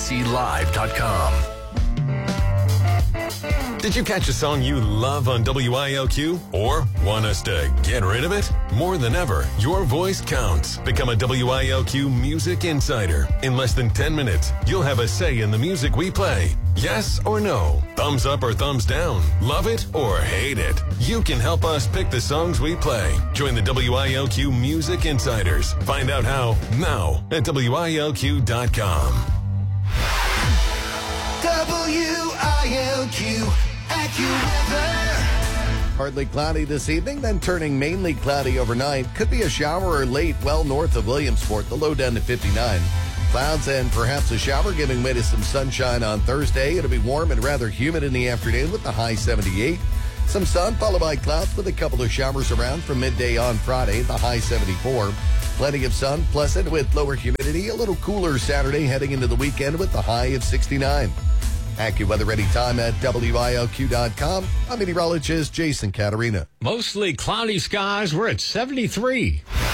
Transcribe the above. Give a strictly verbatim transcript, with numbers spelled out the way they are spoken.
c live dot com. Did you catch a song you love on W I L Q? Or want us to get rid of it? More than ever, your voice counts. Become a W I L Q Music Insider. In less than ten minutes, you'll have a say in the music we play. Yes or no? Thumbs up or thumbs down? Love it or hate it? You can help us pick the songs we play. Join the W I L Q Music Insiders. Find out how now at W I L Q dot com. W I L Q AccuWeather. Partly cloudy this evening, then turning mainly cloudy overnight. Could be a shower or late well north of Williamsport, the low down to fifty-nine. Clouds and perhaps a shower giving way to some sunshine on Thursday. It'll be warm and rather humid in the afternoon with the high seventy-eight. Some sun followed by clouds with a couple of showers around from midday on Friday, the high seventy-four. Plenty of sun, pleasant with lower humidity. A little cooler Saturday heading into the weekend with the high of sixty-nine. AccuWeather anytime at W I L Q dot com. I'm meteorologist Jason Caterina. Mostly cloudy skies. We're at seventy-three.